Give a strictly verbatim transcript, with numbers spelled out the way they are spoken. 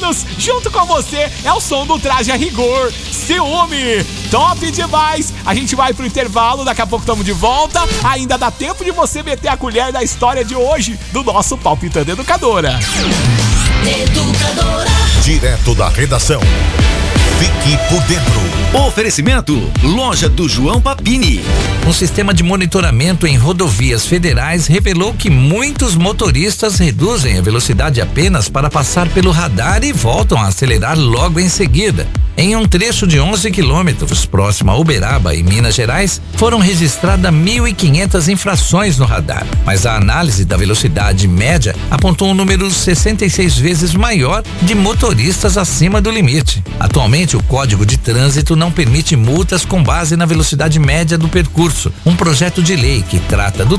anos, junto com você, é o som do Traje a Rigor. Ciúme, top demais. A gente vai pro intervalo, daqui a pouco estamos de volta. Ainda dá tempo de você meter a colher da história de hoje do nosso Palpitando Educadora. Educadora. Direto da redação. Fique por dentro. Oferecimento: Loja do João Papini. Um sistema de monitoramento em rodovias federais revelou que muitos motoristas reduzem a velocidade apenas para passar pelo radar e voltam a acelerar logo em seguida. Em um trecho de onze quilômetros, próximo a Uberaba, em Minas Gerais, foram registradas mil e quinhentas infrações no radar, mas a análise da velocidade média apontou um número sessenta e seis vezes maior de motoristas acima do limite. Atualmente, o Código de Trânsito não permite multas com base na velocidade média do percurso. Um projeto de lei que trata do